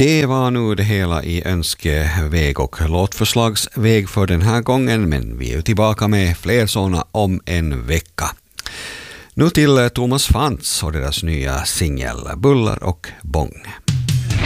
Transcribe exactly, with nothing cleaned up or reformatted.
Det var nu det hela i önskeväg och låtförslagsväg för den här gången, men vi är tillbaka med fler sådana om en vecka. Nu till Thomas Fantz och deras nya singel Buller och bång.